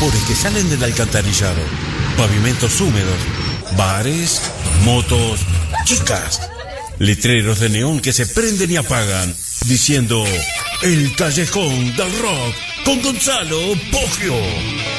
vapores que salen del alcantarillado, pavimentos húmedos, bares, motos, chicas, letreros de neón que se prenden y apagan, diciendo: El Callejón del Rock con Gonzalo Poggio.